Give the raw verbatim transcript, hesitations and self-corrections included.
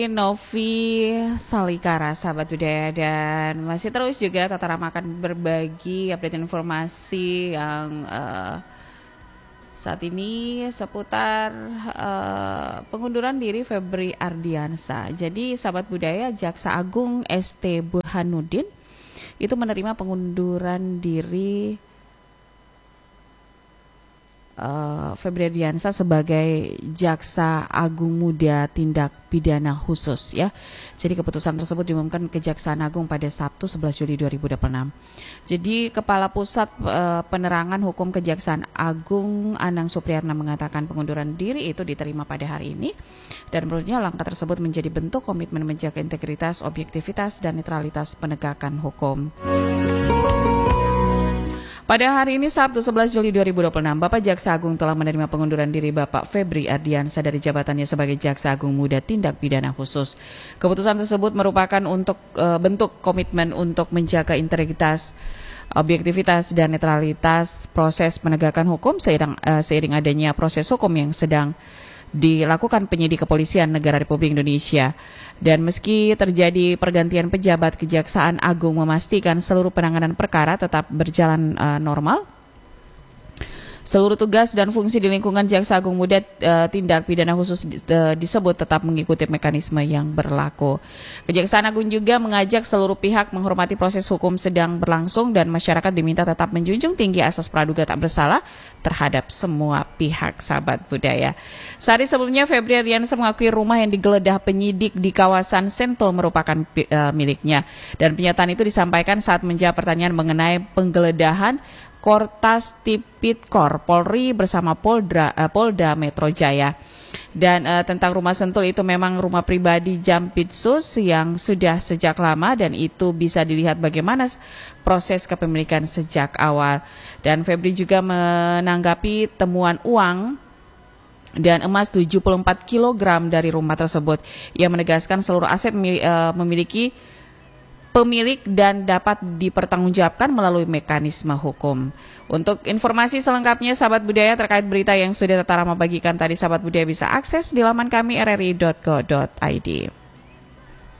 Novi Salikara, sahabat budaya, dan masih terus juga Tata Rama akan berbagi update informasi yang uh, saat ini seputar uh, pengunduran diri Febri Ardiansa. Jadi sahabat budaya, Jaksa Agung S T Burhanuddin itu menerima pengunduran diri Uh, Febri Ardiansa sebagai Jaksa Agung Muda Tindak Pidana Khusus, ya. Jadi keputusan tersebut diumumkan Kejaksaan Agung pada Sabtu sebelas Juli dua ribu dua puluh enam. Jadi Kepala Pusat uh, Penerangan Hukum Kejaksaan Agung Anang Supriyatna mengatakan pengunduran diri itu diterima pada hari ini, dan menurutnya langkah tersebut menjadi bentuk komitmen menjaga integritas, objektivitas, dan netralitas penegakan hukum. Pada hari ini Sabtu sebelas Juli dua ribu dua puluh enam, Bapak Jaksa Agung telah menerima pengunduran diri Bapak Febri Ardiansa dari jabatannya sebagai Jaksa Agung Muda Tindak Pidana Khusus. Keputusan tersebut merupakan untuk e, bentuk komitmen untuk menjaga integritas, objektivitas, dan netralitas proses penegakan hukum seiring, e, seiring adanya proses hukum yang sedang dilakukan penyidik kepolisian negara Republik Indonesia. Dan meski terjadi pergantian pejabat, Kejaksaan Agung memastikan seluruh penanganan perkara tetap berjalan uh, normal. Seluruh tugas dan fungsi di lingkungan Jaksa Agung Muda uh, Tindak Pidana Khusus uh, disebut tetap mengikuti mekanisme yang berlaku. Kejaksaan Agung juga mengajak seluruh pihak menghormati proses hukum sedang berlangsung, dan masyarakat diminta tetap menjunjung tinggi asas praduga tak bersalah terhadap semua pihak, sahabat budaya. Sehari sebelumnya, Febri Ardiansa mengakui rumah yang digeledah penyidik di kawasan Sentul merupakan uh, miliknya. Dan pernyataan itu disampaikan saat menjawab pertanyaan mengenai penggeledahan Kortas Tipikor Polri bersama Polda, uh, Polda Metro Jaya. Dan uh, tentang rumah Sentul, itu memang rumah pribadi Jampitsus yang sudah sejak lama, dan itu bisa dilihat bagaimana proses kepemilikan sejak awal. Dan Febri juga menanggapi temuan uang dan emas tujuh puluh empat kilogram dari rumah tersebut. Ia menegaskan seluruh aset memiliki pemilik dan dapat dipertanggungjawabkan melalui mekanisme hukum. Untuk informasi selengkapnya, sahabat budaya, terkait berita yang sudah Tata Rama bagikan tadi, sahabat budaya bisa akses di laman kami r r i dot co dot i d.